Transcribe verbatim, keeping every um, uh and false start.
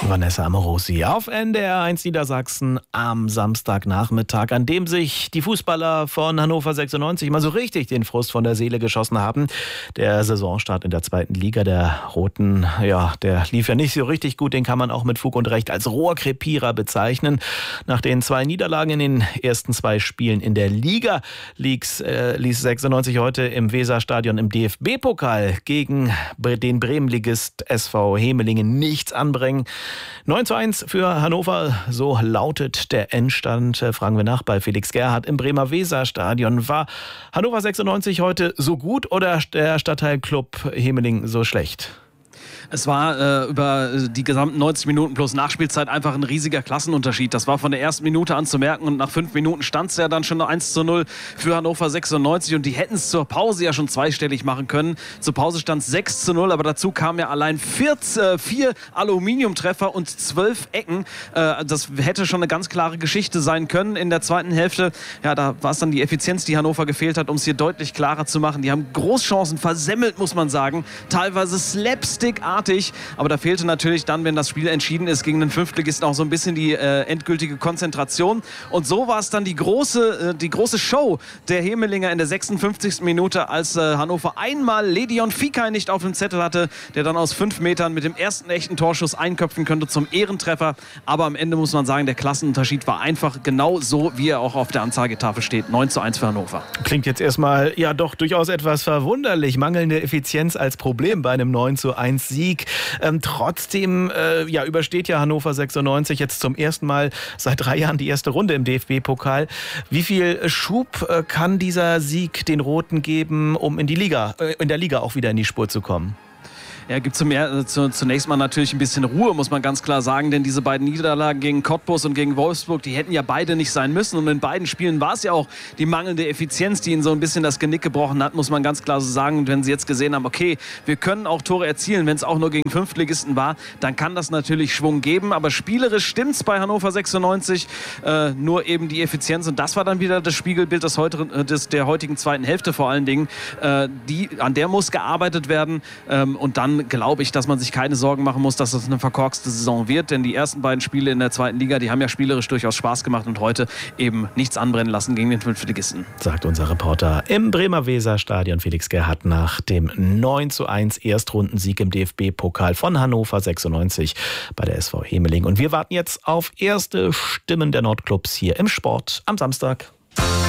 Vanessa Amorosi auf N D R eins Niedersachsen am Samstagnachmittag, an dem sich die Fußballer von Hannover sechsundneunzig mal so richtig den Frust von der Seele geschossen haben. Der Saisonstart in der zweiten Liga der Roten, ja, der lief ja nicht so richtig gut. Den kann man auch mit Fug und Recht als Rohrkrepierer bezeichnen. Nach den zwei Niederlagen in den ersten zwei Spielen in der Liga ließ, äh, ließ sechsundneunzig heute im Weserstadion im D F B-Pokal gegen den Bremenligist S V Hemelingen nichts anbringen. neun zu eins für Hannover, so lautet der Endstand. Fragen wir nach bei Felix Gerhardt im Bremer Weserstadion. War Hannover sechsundneunzig heute so gut oder der Stadtteilclub Hemelingen so schlecht? Es war äh, über die gesamten neunzig Minuten plus Nachspielzeit einfach ein riesiger Klassenunterschied. Das war von der ersten Minute an zu merken und nach fünf Minuten stand es ja dann schon eins zu null für Hannover sechsundneunzig und die hätten es zur Pause ja schon zweistellig machen können. Zur Pause stand es sechs zu null, aber dazu kamen ja allein vierzehn, äh, vier Aluminiumtreffer und zwölf Ecken. Äh, das hätte schon eine ganz klare Geschichte sein können in der zweiten Hälfte. Ja, da war es dann die Effizienz, die Hannover gefehlt hat, um es hier deutlich klarer zu machen. Die haben Großchancen versemmelt, muss man sagen. Teilweise Slapstick aber da fehlte natürlich dann, wenn das Spiel entschieden ist, gegen den Fünftligisten auch so ein bisschen die äh, endgültige Konzentration. Und so war es dann die große, äh, die große Show der Hemelinger in der sechsundfünfzigsten Minute, als äh, Hannover einmal Ledion Fikay nicht auf dem Zettel hatte, der dann aus fünf Metern mit dem ersten echten Torschuss einköpfen könnte zum Ehrentreffer. Aber am Ende muss man sagen, der Klassenunterschied war einfach genau so, wie er auch auf der Anzeigetafel steht. neun zu eins für Hannover. Klingt jetzt erstmal ja doch durchaus etwas verwunderlich. Mangelnde Effizienz als Problem bei einem neun zu eins Sieg. Ähm, trotzdem äh, ja, übersteht ja Hannover sechsundneunzig jetzt zum ersten Mal seit drei Jahren die erste Runde im D F B-Pokal. Wie viel Schub äh, kann dieser Sieg den Roten geben, um in die Liga, äh, in der Liga auch wieder in die Spur zu kommen? Ja, gibt zunächst mal natürlich ein bisschen Ruhe, muss man ganz klar sagen, denn diese beiden Niederlagen gegen Cottbus und gegen Wolfsburg, die hätten ja beide nicht sein müssen und in beiden Spielen war es ja auch die mangelnde Effizienz, die ihnen so ein bisschen das Genick gebrochen hat, muss man ganz klar so sagen. Und wenn sie jetzt gesehen haben, okay, wir können auch Tore erzielen, wenn es auch nur gegen Fünftligisten war, dann kann das natürlich Schwung geben, aber spielerisch stimmt's bei Hannover sechsundneunzig, äh, nur eben die Effizienz und das war dann wieder das Spiegelbild des heute, des, der heutigen zweiten Hälfte vor allen Dingen, äh, die, an der muss gearbeitet werden ähm, und dann glaube ich, dass man sich keine Sorgen machen muss, dass das eine verkorkste Saison wird, denn die ersten beiden Spiele in der zweiten Liga, die haben ja spielerisch durchaus Spaß gemacht und heute eben nichts anbrennen lassen gegen den Fünftligisten. Sagt unser Reporter im Bremer Weserstadion Felix Gerhardt nach dem neun zu eins Erstrundensieg im D F B-Pokal von Hannover sechsundneunzig bei der S V Hemelingen. Und wir warten jetzt auf erste Stimmen der Nordclubs hier im Sport am Samstag.